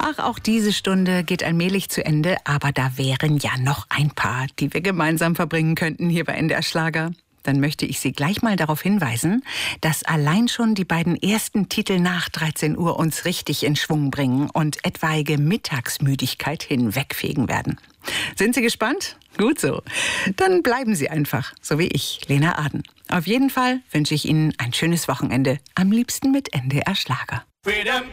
Ach, auch diese Stunde geht allmählich zu Ende, aber da wären ja noch ein paar, die wir gemeinsam verbringen könnten hier bei NDR Schlager. Dann möchte ich Sie gleich mal darauf hinweisen, dass allein schon die beiden ersten Titel nach 13 Uhr uns richtig in Schwung bringen und etwaige Mittagsmüdigkeit hinwegfegen werden. Sind Sie gespannt? Gut so. Dann bleiben Sie einfach, so wie ich, Lena Aden. Auf jeden Fall wünsche ich Ihnen ein schönes Wochenende, am liebsten mit NDR Schlager. Freedom.